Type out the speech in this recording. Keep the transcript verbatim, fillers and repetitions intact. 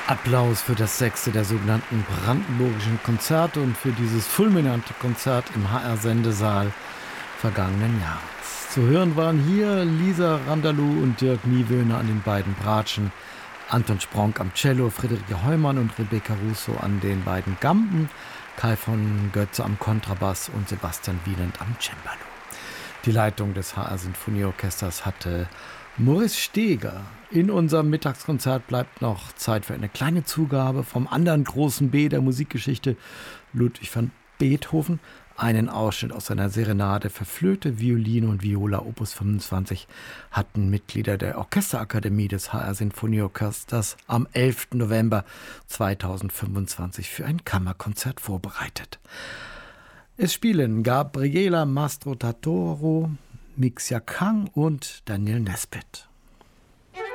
Applaus für das sechste der sogenannten brandenburgischen Konzerte und für dieses fulminante Konzert im H R-Sendesaal vergangenen Jahres. Zu hören waren hier Lisa Randalou und Dirk Niewöhner an den beiden Bratschen, Anton Spronk am Cello, Friederike Heumann und Rebecca Russo an den beiden Gamben, Kai von Götze am Kontrabass und Sebastian Wieland am Cembalo. Die Leitung des H R-Sinfonieorchesters hatte Maurice Steger. In unserem Mittagskonzert bleibt noch Zeit für eine kleine Zugabe vom anderen großen B der Musikgeschichte, Ludwig van Beethoven. Einen Ausschnitt aus seiner Serenade für Flöte, Violine und Viola Opus fünfundzwanzig hatten Mitglieder der Orchesterakademie des H R-Sinfonieorchesters am elften November zweitausendfünfundzwanzig für ein Kammerkonzert vorbereitet. Es spielen Gabriela Mastrotatoro, Mixia Kang und Daniel Nesbitt.